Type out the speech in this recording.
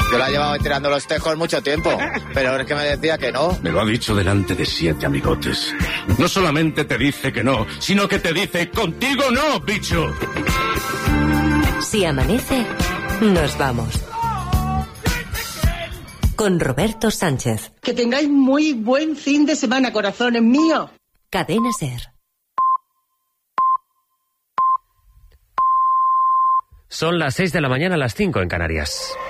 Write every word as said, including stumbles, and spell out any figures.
Yo la llevaba tirando los tejos mucho tiempo, pero es que me decía que no. Me lo ha dicho delante de siete amigotes. No solamente te dice que no, sino que te dice contigo no, bicho. Si amanece, nos vamos. Con Roberto Sánchez. Que tengáis muy buen fin de semana, corazones míos. Cadena SER. Son las seis de la mañana, las cinco en Canarias.